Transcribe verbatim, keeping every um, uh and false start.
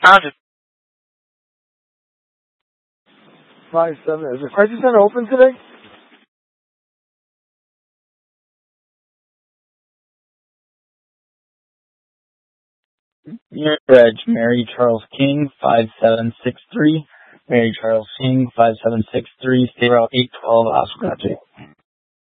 Roger. Five seven. Is the crisis center open today? Your Reg, Mary Charles King, five seven six three. Mary Charles King, five seven six three, State Route eight twelve, Oscar.